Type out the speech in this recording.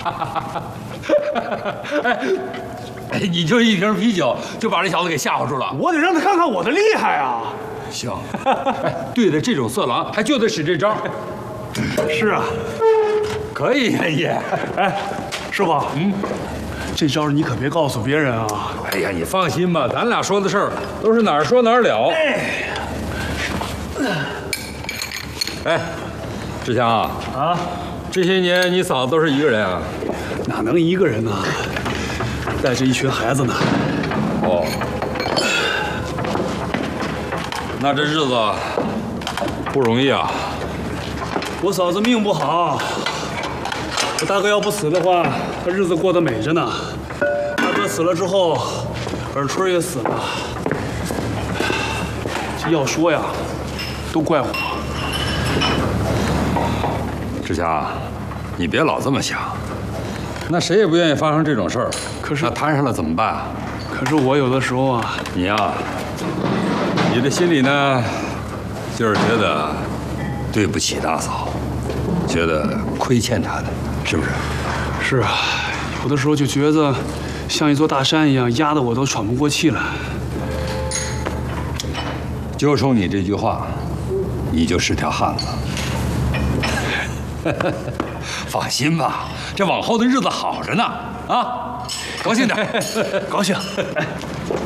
哎，你就一瓶啤酒就把这小子给吓唬住了。 我得让他看看我的厉害啊！ 行，哎，对着这种色狼，还就得使这招。 是啊， 可以呀，爷。 哎，师傅，这招你可别告诉别人啊！ 哎呀，你放心吧，咱俩说的事儿都是哪儿说哪儿了。哎，志强啊，这些年你嫂子都是一个人啊？ 哪能一个人呢？带着一群孩子呢。 哦，那这日子不容易啊。 我嫂子命不好，我大哥要不死的话，他日子过得美着呢。大哥死了之后，尔春也死了。这要说呀，都怪我。 志强，你别老这么想，那谁也不愿意发生这种事儿。 可是那摊上了怎么办啊？ 可是我有的时候啊， 你呀，你的心里呢，就是觉得对不起大嫂，觉得亏欠她的，是不是？ 是啊，有的时候就觉得像一座大山一样，压得我都喘不过气来。 就冲你这句话，你就是条汉子。放心吧，这往后的日子好着呢，啊，高兴点， 高兴。哎